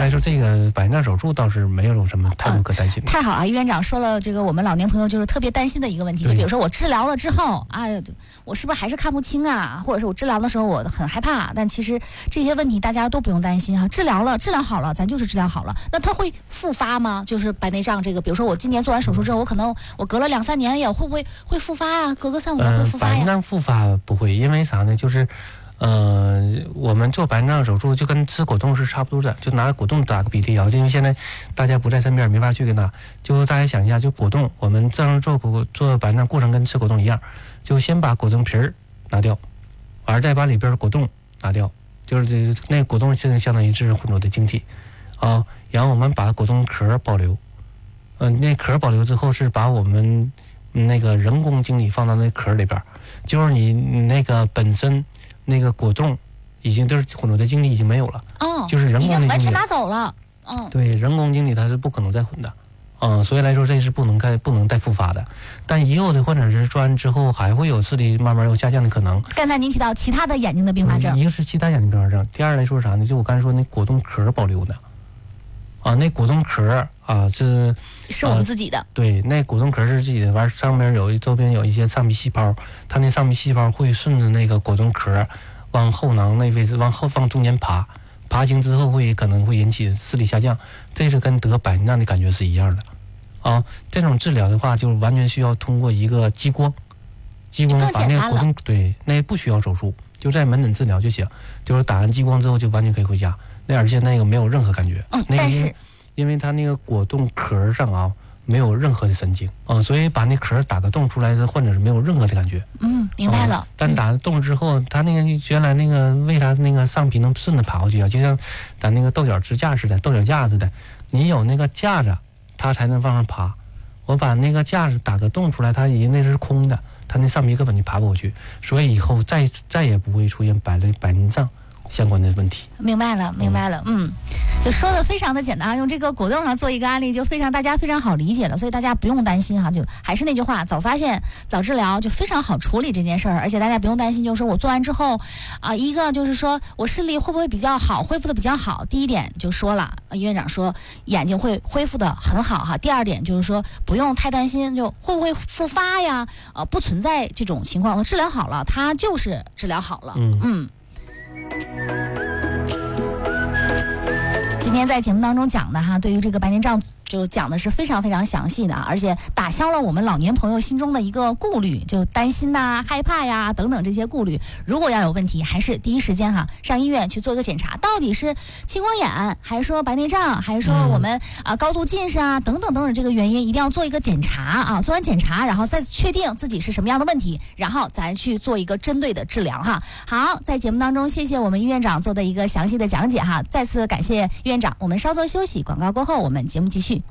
来说，这个白内障手术倒是没有什么太多可担心的。 太好了，医院长说了这个我们老年朋友就是特别担心的一个问题，就比如说我治疗了之后啊，我是不是还是看不清啊？或者是我治疗的时候我很害怕，但其实这些问题大家都不用担心哈，治疗好了，咱就是治疗好了。那它会复发吗？就是白内障这个，比如说我今年做完手术之后，我隔了2-3年也会不会复发呀？隔个3-5年会复发呀？ 白内障复发不会，因为啥呢？就是我们做白内障手术就跟吃果冻是差不多的，就拿果冻打个比例啊。因为现在大家不在身边，没法去给打。就大家想一下，就果冻，我们正常做白内障过程跟吃果冻一样，就先把果冻皮儿拿掉，完再把里边的果冻拿掉，就是那个果冻现在相当于是混浊的晶体啊。然后我们把果冻壳保留，那壳保留之后是把我们那个人工晶体放到那壳里边，就是你那个本身。那个果冻已经都是混浊的晶体已经没有了，就是人工的晶体已经完全拿走了， 对，人工晶体它是不可能再混的，所以来说这是不能再复发的。但也有的患者是做完之后还会有视力慢慢有下降的可能。 刚才您提到其他的眼睛的并发症， 一个是其他眼睛并发症，第二来说是啥呢？就我刚才说那果冻壳保留的，那果冻壳是我们自己的， 对，那果冻壳是自己的，完上面周边有一些上皮细胞，它那上皮细胞会顺着那个果冻壳往后囊那位置往中间爬行之后可能会引起视力下降，这是跟得白内障的感觉是一样的这种治疗的话就完全需要通过一个激光把那个果冻，对，那不需要手术，就在门诊治疗就行，就是打完激光之后就完全可以回家，而且那个没有任何感觉， 但是因为它那个果冻壳上没有任何的神经所以把那壳打个洞出来的患者是没有任何的感觉。 明白了。 但打了洞之后，它那个原来那个为啥那个上皮能顺着爬过去就像咱那个豆角支架似的，豆角架似的，你有那个架子，它才能往上爬。我把那个架子打个洞出来，它那是空的，它那上皮根本就爬不过去，所以以后再也不会出现白内障相关的问题。 明白了，就说的非常的简单，用这个果冻上做一个案例，就大家非常好理解了，所以大家不用担心哈，就还是那句话，早发现早治疗就非常好处理这件事儿，而且大家不用担心，就是说我做完之后一个就是说我视力会不会比较好，恢复的比较好，第一点就说了，医院长说眼睛会恢复的很好哈，第二点就是说不用太担心，就会不会复发呀，不存在这种情况，治疗好了，它就是治疗好了。今天在节目当中讲的哈，对于这个白内障就讲的是非常非常详细的，而且打消了我们老年朋友心中的一个顾虑，就担心呐、害怕呀等等这些顾虑。如果要有问题，还是第一时间上医院去做一个检查，到底是青光眼，还是说白内障，还是说我们高度近视等等这个原因，一定要做一个检查做完检查，然后再确定自己是什么样的问题，然后咱去做一个针对的治疗好，在节目当中谢谢我们医院长做的一个详细的讲解再次感谢医院长。我们稍作休息，广告过后我们节目继续。